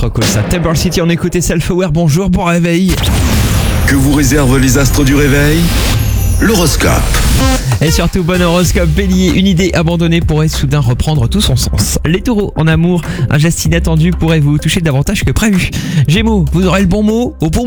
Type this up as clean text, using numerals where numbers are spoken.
trop cool ça. Temple City, on écoutait Self-Aware, bonjour, bon réveil. Que vous réservent les astres du réveil? L'horoscope. Et surtout, bon horoscope Bélier, une idée abandonnée pourrait soudain reprendre tout son sens. Les taureaux, en amour, un geste inattendu pourrait vous toucher davantage que prévu. Gémeaux, vous aurez le bon mot au bon